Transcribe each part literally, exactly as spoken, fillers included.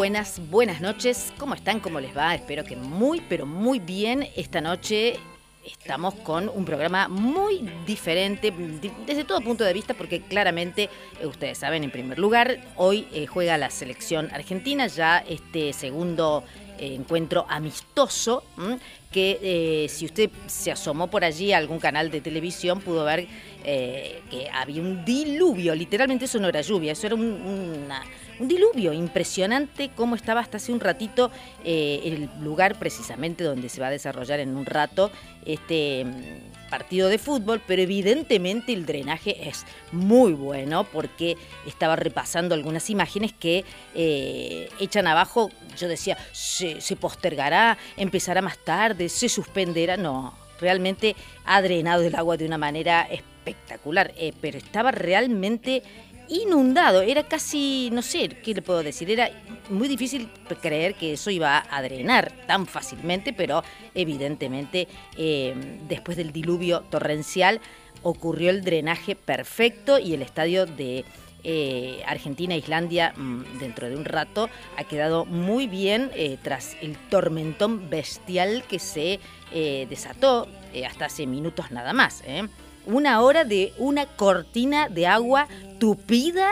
buenas, buenas noches. ¿Cómo están? ¿Cómo les va? Espero que muy, pero muy bien. Esta noche estamos con un programa muy diferente desde todo punto de vista, porque claramente, eh, ustedes saben, en primer lugar, hoy eh, juega la selección argentina, ya este segundo eh, encuentro amistoso, ¿m? que eh, si usted se asomó por allí a algún canal de televisión, pudo ver eh, que había un diluvio, literalmente eso no era lluvia, eso era un, una... Un diluvio impresionante, como estaba hasta hace un ratito eh, el lugar precisamente donde se va a desarrollar en un rato este partido de fútbol, pero evidentemente el drenaje es muy bueno, porque estaba repasando algunas imágenes que eh, echan abajo. Yo decía, se, se postergará, empezará más tarde, se suspenderá. No, realmente ha drenado el agua de una manera espectacular, eh, pero estaba realmente inundado, era casi, no sé, ¿qué le puedo decir? Era muy difícil creer que eso iba a drenar tan fácilmente, pero evidentemente eh, después del diluvio torrencial ocurrió el drenaje perfecto y el estadio de eh, Argentina-Islandia dentro de un rato ha quedado muy bien eh, tras el tormentón bestial que se eh, desató eh, hasta hace minutos nada más, ¿eh? Una hora de una cortina de agua tupida,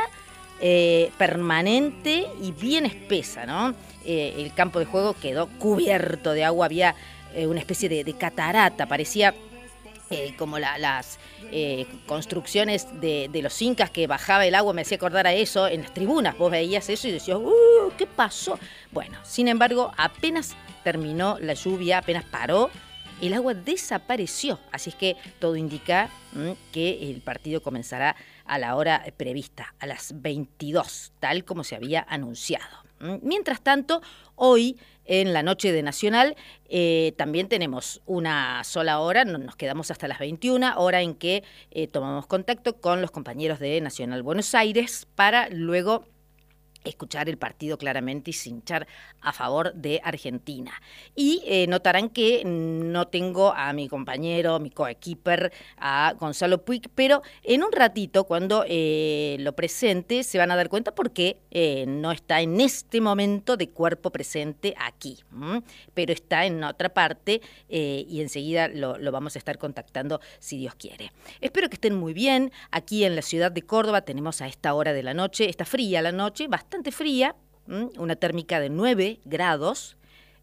eh, permanente y bien espesa, ¿no? Eh, el campo de juego quedó cubierto de agua, había eh, una especie de, de catarata, parecía eh, como la, las eh, construcciones de, de los incas, que bajaba el agua, me hacía acordar a eso en las tribunas. Vos veías eso y decías, ¡uh! ¿Qué pasó? Bueno, sin embargo, apenas terminó la lluvia, apenas paró, el agua desapareció, así es que todo indica mmm, que el partido comenzará a la hora prevista, a las veintidós, tal como se había anunciado. ¿Mm? Mientras tanto, hoy en la noche de Nacional eh, también tenemos una sola hora, nos quedamos hasta las veintiuna, hora en que eh, tomamos contacto con los compañeros de Nacional Buenos Aires para luego escuchar el partido claramente y cinchar a favor de Argentina. Y eh, notarán que no tengo a mi compañero, mi coequiper, a Gonzalo Puig, pero en un ratito, cuando eh, lo presente, se van a dar cuenta por qué eh, no está en este momento de cuerpo presente aquí, ¿m? Pero está en otra parte eh, y enseguida lo, lo vamos a estar contactando si Dios quiere. Espero que estén muy bien. Aquí en la ciudad de Córdoba tenemos a esta hora de la noche, está fría la noche, bastante bastante fría, una térmica de nueve grados,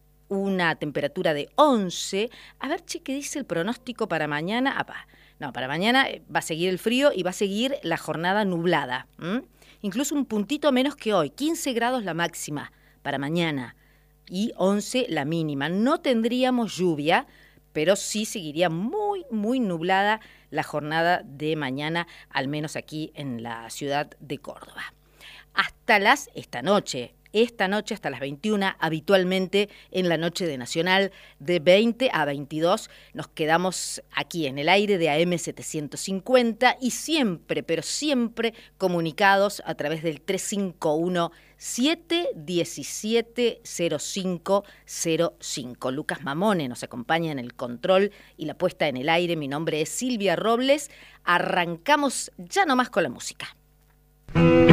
una temperatura de once. A ver, che, ¿qué dice el pronóstico para mañana? Apá. No, para mañana va a seguir el frío y va a seguir la jornada nublada. ¿Mm? Incluso un puntito menos que hoy, quince grados la máxima para mañana y once la mínima. No tendríamos lluvia, pero sí seguiría muy, muy nublada la jornada de mañana, al menos aquí en la ciudad de Córdoba. Hasta las, esta noche, esta noche hasta las veintiuna, habitualmente en la noche de Nacional, de veinte a veintidós, nos quedamos aquí en el aire de A M setecientos cincuenta y siempre, pero siempre comunicados a través del tres cinco uno, siete uno siete, cero cinco cero cinco. Lucas Mamone nos acompaña en el control y la puesta en el aire. Mi nombre es Silvia Robles. Arrancamos ya nomás con la música.